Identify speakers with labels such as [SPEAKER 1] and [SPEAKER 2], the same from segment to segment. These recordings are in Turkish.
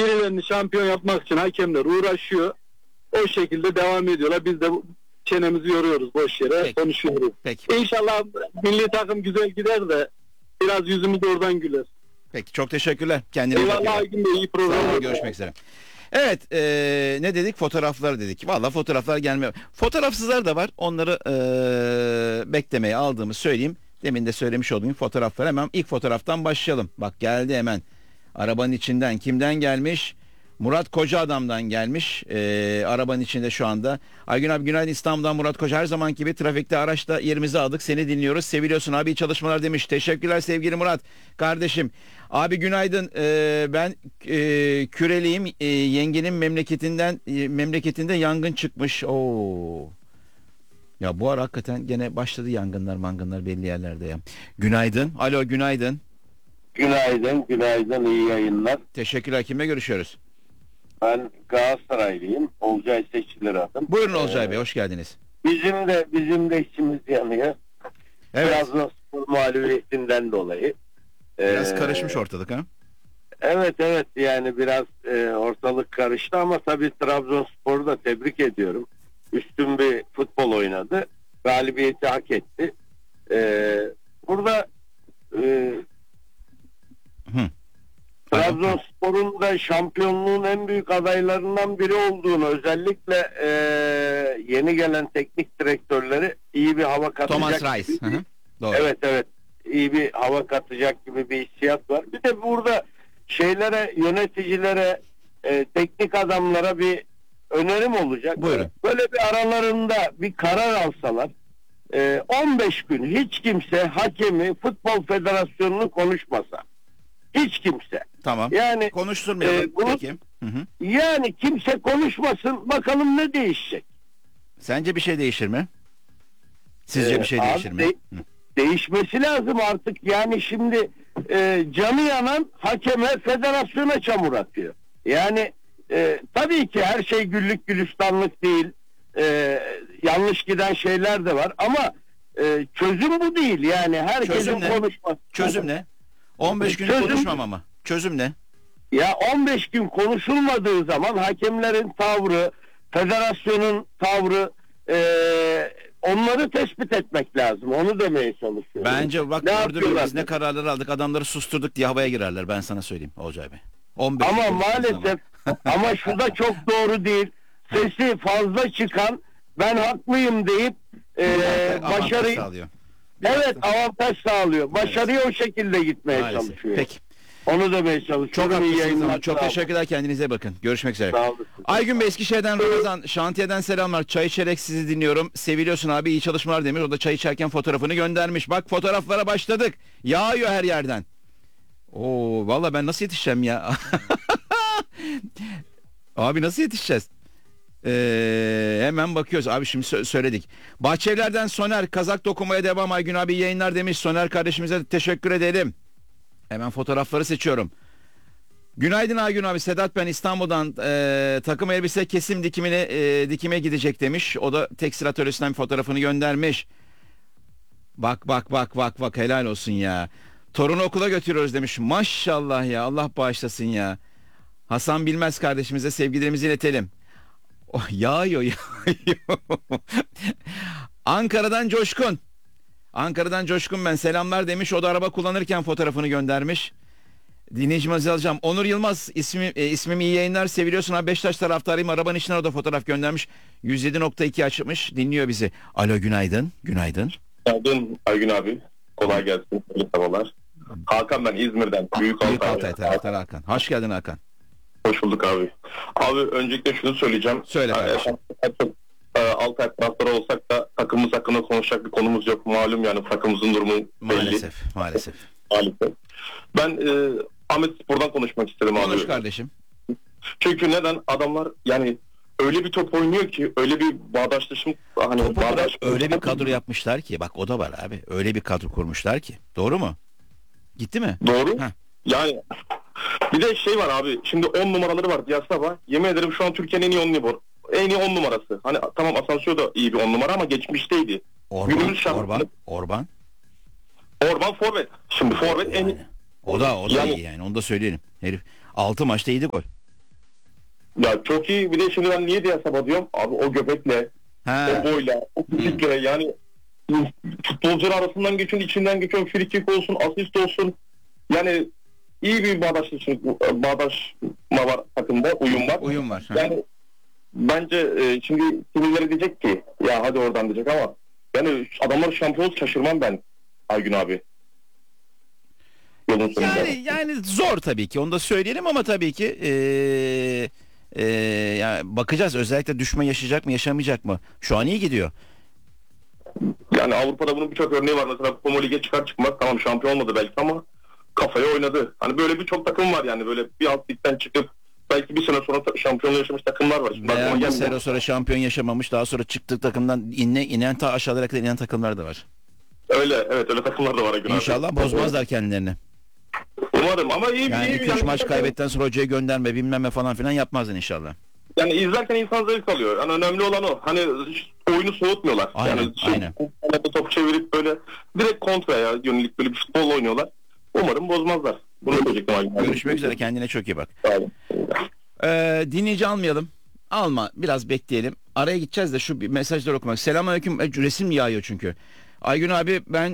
[SPEAKER 1] birilerini şampiyon yapmak için hakemler uğraşıyor. O şekilde devam ediyorlar. Biz de çenemizi yoruyoruz boş yere.
[SPEAKER 2] Peki.
[SPEAKER 1] Konuşuyoruz.
[SPEAKER 2] Peki.
[SPEAKER 1] İnşallah milli takım güzel gider de biraz yüzümüz oradan güler.
[SPEAKER 2] Peki, çok teşekkürler. Kendine iyi bak.
[SPEAKER 1] Eyvallah Aygün Bey, iyi
[SPEAKER 2] Sağ olun,
[SPEAKER 1] program.
[SPEAKER 2] görüşmek üzere. Evet, ne dedik? Fotoğraflar dedik. Valla fotoğraflar gelmiyor. Fotoğrafsızlar da var. Onları beklemeye aldığımı söyleyeyim. Demin de söylemiş olduğum fotoğraflar. Hemen ilk fotoğraftan başlayalım. Bak geldi hemen. Arabanın içinden kimden gelmiş? Murat Kocaadam'dan gelmiş. Arabanın içinde şu anda. Aygün abi günaydın, İstanbul'dan Murat Koca. Her zaman gibi trafikte araçta yerimizi aldık. Seni dinliyoruz. Seviliyorsun abi, iyi çalışmalar demiş. Teşekkürler sevgili Murat. Kardeşim. Abi günaydın. Ben Küreliyim. Yengenin memleketinde yangın çıkmış. Oo. Ya bu ara hakikaten gene başladı yangınlar belli yerlerde ya. Günaydın. Alo, günaydın.
[SPEAKER 3] Günaydın, iyi yayınlar.
[SPEAKER 2] Teşekkürler. Kimle görüşüyoruz?
[SPEAKER 3] Ben Galatasaraylıyım. Olcay Seçilir adım.
[SPEAKER 2] Buyurun Olcay Bey, hoş geldiniz.
[SPEAKER 3] Bizim de içimiz yanıyor.
[SPEAKER 2] Evet.
[SPEAKER 3] Trabzonspor mağlubiyetinden dolayı.
[SPEAKER 2] Biraz karışmış ortalık ha?
[SPEAKER 3] Evet yani biraz ortalık karıştı ama tabii Trabzonspor'u da tebrik ediyorum. Üstün bir futbol oynadı. Galibiyeti hak etti. Burada Trabzonspor'un da şampiyonluğun en büyük adaylarından biri olduğunu, özellikle yeni gelen teknik direktörleri iyi bir hava katacak.
[SPEAKER 2] Thomas Reis.
[SPEAKER 3] Gibi.
[SPEAKER 2] Doğru.
[SPEAKER 3] Evet. İyi bir hava katacak gibi bir hissiyat var. Bir de burada yöneticilere, teknik adamlara bir önerim olacak.
[SPEAKER 2] Buyurun.
[SPEAKER 3] Böyle bir aralarında bir karar alsalar, 15 gün hiç kimse hakemi, Futbol Federasyonu'nu konuşmasa. Hiç kimse.
[SPEAKER 2] Tamam.
[SPEAKER 3] Yani
[SPEAKER 2] konuşturmayalım. Peki. Hı.
[SPEAKER 3] Yani kimse konuşmasın. Bakalım ne değişecek.
[SPEAKER 2] Sence bir şey değişir mi? Sizce bir şey değişir mi?
[SPEAKER 3] Değişmesi lazım artık. Yani şimdi canı yanan hakeme, federasyona çamur atıyor. Yani tabii ki her şey güllük gülistanlık değil. Yanlış giden şeyler de var ama çözüm bu değil. Yani herkesin konuşması.
[SPEAKER 2] Çözüm ne? 15 gün konuşmam ama. Çözüm ne?
[SPEAKER 3] Ya 15 gün konuşulmadığı zaman hakemlerin tavrı, federasyonun tavrı, onları tespit etmek lazım. Onu demeye çalışıyorum.
[SPEAKER 2] Bence bak gördünüz biz ne kararlar aldık, adamları susturduk diye havaya girerler, ben sana söyleyeyim Olcay Bey. 15
[SPEAKER 3] ama maalesef ama şu da çok doğru değil. Sesi fazla çıkan, ben haklıyım deyip başarı
[SPEAKER 2] sağlıyor.
[SPEAKER 3] Evet, avantaj sağlıyor. Başarıya o şekilde gitmeye çalışıyor.
[SPEAKER 2] Peki.
[SPEAKER 3] Onu demeye çalışıyorum.
[SPEAKER 2] Çok haklısınız ama çok teşekkürler, kendinize bakın. Görüşmek üzere.
[SPEAKER 3] Sağ olun.
[SPEAKER 2] Aygün Bey Eskişehir'den Ramazan, şantiyeden selamlar. Çay içerek sizi dinliyorum. Seviliyorsun abi, iyi çalışmalar demiş. O da çay içerken fotoğrafını göndermiş. Bak fotoğraflara başladık. Yağıyor her yerden. Oo vallahi ben nasıl yetişeceğim ya? Abi nasıl yetişeceğiz? Hemen bakıyoruz abi, şimdi söyledik. Bahçelilerden Soner, kazak dokunmaya devam Aygün abi yayınlar demiş. Soner kardeşimize de teşekkür edelim. Hemen fotoğrafları seçiyorum. Günaydın Aygün abi, Sedat ben İstanbul'dan, takım elbise kesim dikime gidecek demiş. O da tekstil atölyesinden bir fotoğrafını göndermiş. Bak helal olsun ya. Torunu okula götürüyoruz demiş. Maşallah ya, Allah bağışlasın ya. Hasan Bilmez kardeşimize sevgilerimizi iletelim. Oh, yağıyor. Ankara'dan Coşkun ben selamlar demiş. O da araba kullanırken fotoğrafını göndermiş. Dinleyicimizi alacağım. Onur Yılmaz ismim iyi yayınlar, seviliyorsun abi, Beşiktaş taraftarıyım, arabanın içinden o da fotoğraf göndermiş. 107.2 açmış, dinliyor bizi. Alo, günaydın.
[SPEAKER 4] Günaydın Aygün abi, kolay gelsin, iyi sabahlar. Hakan ben İzmir'den, Büyük Altay
[SPEAKER 2] taraftar Hakan. Hoş geldin Hakan.
[SPEAKER 4] Hoş bulduk abi. Abi öncelikle şunu söyleyeceğim.
[SPEAKER 2] Söyle kardeşim.
[SPEAKER 4] Altay taraftarı olsak da takımımız hakkında konuşacak bir konumuz yok. Malum yani takımımızın durumu belli.
[SPEAKER 2] Maalesef.
[SPEAKER 4] Ben Ahmet Spor'dan konuşmak istedim abi.
[SPEAKER 2] Konuş kardeşim.
[SPEAKER 4] Çünkü neden? Adamlar yani öyle bir top oynuyor ki, öyle bir bağdaşlaşım, hani
[SPEAKER 2] öyle bir kadro yapmışlar ki, bak o da var abi. Öyle bir kadro kurmuşlar ki. Doğru mu? Gitti mi?
[SPEAKER 4] Doğru.
[SPEAKER 2] Heh.
[SPEAKER 4] Yani bir de şey var abi. Şimdi 10 numaraları var Diyasaba. Yemin ederim şu an Türkiye'nin en iyi 10 numarası. Hani tamam Asensio da iyi bir 10 numara ama geçmişteydi.
[SPEAKER 2] Orban
[SPEAKER 4] forvet. Şimdi forvet
[SPEAKER 2] yani. O da
[SPEAKER 4] yani,
[SPEAKER 2] iyi yani, onu da söyleyelim. Herif 6 maçta 7 gol.
[SPEAKER 4] Ya çok iyi. Bir de şimdi ben niye diye sabah diyorum. Abi o göbekle,
[SPEAKER 2] Ha.
[SPEAKER 4] o boyla, o fizikle yani futbolcular arasından geçiyorsun, içinden geçiyorsun, frikik olsun, asist olsun. Yani iyi bir bağdaşma var takımda, uyum var.
[SPEAKER 2] Uyum var. Ha.
[SPEAKER 4] Yani bence şimdi kimileri diyecek ki ya hadi oradan diyecek ama yani adamlar şampiyon şaşırmam ben Aygün abi. Yolun sonunda.
[SPEAKER 2] Yani zor tabii ki, onu da söyleyelim ama tabii ki yani bakacağız, özellikle düşme yaşayacak mı yaşamayacak mı? Şu an iyi gidiyor.
[SPEAKER 4] Yani Avrupa'da bunun birçok örneği var. Mesela Como Lig'e çıkar çıkmaz tamam şampiyon olmadı belki ama kafaya oynadı. Hani böyle birçok takım var yani böyle bir alt ligden çıkıp belki bir sene sonra şampiyonluğu yaşamış takımlar var. Şimdi
[SPEAKER 2] Veya
[SPEAKER 4] aklıma
[SPEAKER 2] bir
[SPEAKER 4] gelmiyor.
[SPEAKER 2] sene sonra şampiyon yaşamamış, daha sonra çıktığı takımdan inen ta aşağılara kadar inen takımlar da var.
[SPEAKER 4] Öyle evet öyle takımlar da var. Aygün abi.
[SPEAKER 2] İnşallah bozmazlar kendilerini.
[SPEAKER 4] Umarım ama iyi
[SPEAKER 2] Yani
[SPEAKER 4] iyi
[SPEAKER 2] 2-3 maç kaybetten sonra hocaya gönderme bilmem ne falan filan yapmazdın inşallah.
[SPEAKER 4] Yani izlerken insan zevk alıyor. Yani önemli olan o. Hani oyunu soğutmuyorlar.
[SPEAKER 2] Aynen,
[SPEAKER 4] Yani
[SPEAKER 2] aynen.
[SPEAKER 4] top çevirip böyle direkt kontraya yönelik böyle bir futbol oynuyorlar. Umarım bozmazlar. Bunu söyleyecektim Aygün abi.
[SPEAKER 2] Görüşmek üzere, kendine çok iyi bak.
[SPEAKER 4] Sağ olun.
[SPEAKER 2] Dinleyici almayalım. Alma, biraz bekleyelim. Araya gideceğiz de şu bir mesajları okumak. Selamünaleyküm. Resim yağıyor çünkü. Aygün abi ben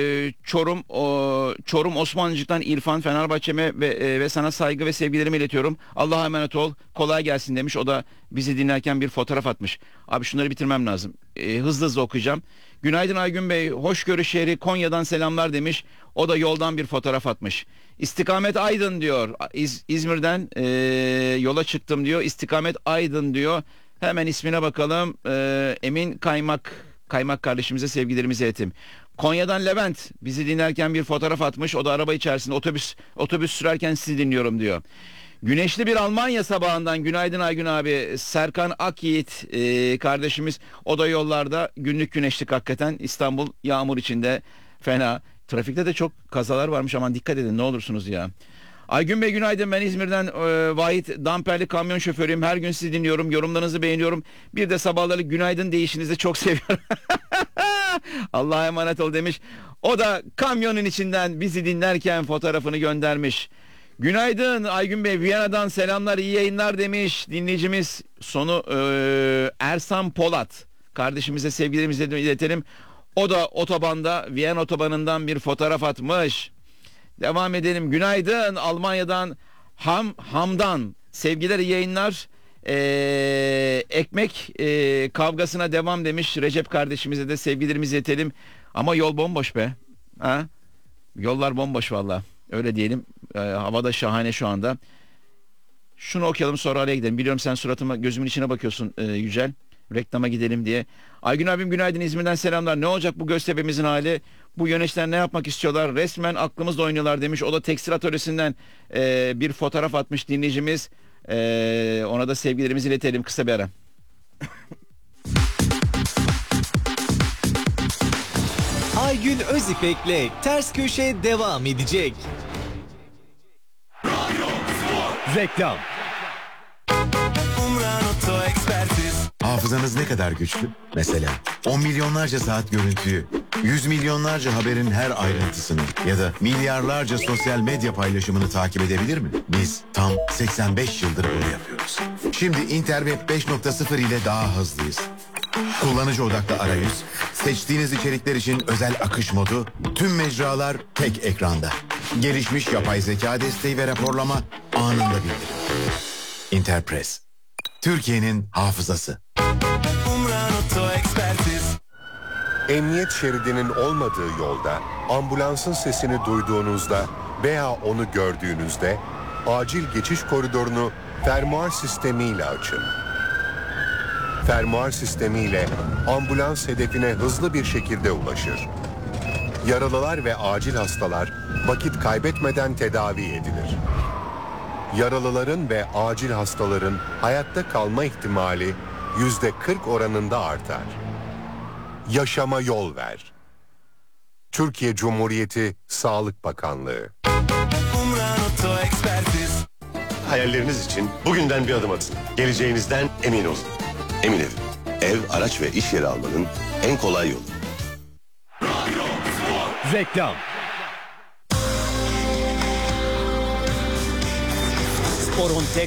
[SPEAKER 2] Çorum Osmancık'tan İrfan, Fenerbahçe'me ve sana saygı ve sevgilerimi iletiyorum. Allah'a emanet ol. Kolay gelsin demiş. O da bizi dinlerken bir fotoğraf atmış. Abi şunları bitirmem lazım. Hızlı hızlı okuyacağım. Günaydın Aygün Bey. Hoşgörü şehri Konya'dan selamlar demiş. O da yoldan bir fotoğraf atmış. İstikamet Aydın diyor. İzmir'den yola çıktım diyor. İstikamet Aydın diyor. Hemen ismine bakalım. Emin Kaymak kardeşimize sevgilerimizi iletim. Konya'dan Levent bizi dinlerken bir fotoğraf atmış. O da araba içerisinde otobüs sürerken sizi dinliyorum diyor. Güneşli bir Almanya sabahından günaydın Aygün abi. Serkan Akyiğit kardeşimiz, o da yollarda, günlük güneşlik hakikaten. İstanbul yağmur içinde, fena. Trafikte de çok kazalar varmış, aman dikkat edin ne olursunuz ya. Aygün Bey günaydın, ben İzmir'den Vahit Damperli kamyon şoförüyüm. Her gün sizi dinliyorum, yorumlarınızı beğeniyorum. Bir de sabahları günaydın deyişinizi çok seviyorum. Allah'a emanet ol demiş. O da kamyonun içinden bizi dinlerken fotoğrafını göndermiş. Günaydın Aygün Bey, Viyana'dan selamlar, iyi yayınlar demiş dinleyicimiz. Sonu Ersan Polat kardeşimize sevgilerimizi iletelim. O da otobanda, Viyana otobanından bir fotoğraf atmış. Devam edelim. Günaydın Almanya'dan Hamdan. Sevgiler, iyi yayınlar. Ekmek kavgasına devam demiş. Recep kardeşimize de sevgilerimizi iletelim. Ama yol bomboş be. Ha? Yollar bomboş valla. Öyle diyelim. Havada şahane şu anda. Şunu okuyalım sonra araya gidelim. Biliyorum sen suratıma, gözümün içine bakıyorsun Yücel. Reklama gidelim diye. Aygün abim günaydın, İzmir'den selamlar. Ne olacak bu Göztepe'mizin hali? Bu yöneticiler ne yapmak istiyorlar? Resmen aklımızla oynuyorlar demiş. O da tekstil atölyesinden bir fotoğraf atmış dinleyicimiz. Ona da sevgilerimizi iletelim, kısa bir ara.
[SPEAKER 5] Aygün Özipek'le Ters Köşe devam edecek. Reklam.
[SPEAKER 6] Hafızanız ne kadar güçlü? Mesela 10 milyonlarca saat görüntüyü, 100 milyonlarca haberin her ayrıntısını ya da milyarlarca sosyal medya paylaşımını takip edebilir mi? Biz tam 85 yıldır bunu yapıyoruz. Şimdi Interweb 5.0 ile daha hızlıyız. Kullanıcı odaklı arayüz, seçtiğiniz içerikler için özel akış modu, tüm mecralar tek ekranda. Gelişmiş yapay zeka desteği ve raporlama anında bildirim. Interpress, Türkiye'nin hafızası.
[SPEAKER 7] Emniyet şeridinin olmadığı yolda ambulansın sesini duyduğunuzda veya onu gördüğünüzde acil geçiş koridorunu fermuar sistemiyle açın. Fermuar sistemiyle ambulans hedefine hızlı bir şekilde ulaşır. Yaralılar ve acil hastalar vakit kaybetmeden tedavi edilir. Yaralıların ve acil hastaların hayatta kalma ihtimali %40 oranında artar. Yaşama yol ver. Türkiye Cumhuriyeti Sağlık Bakanlığı.
[SPEAKER 8] Hayalleriniz için bugünden bir adım atın. Geleceğinizden emin olun. Emin Ev. Ev, araç ve iş yeri almanın en kolay yolu.
[SPEAKER 5] Reklam. Spor'un tek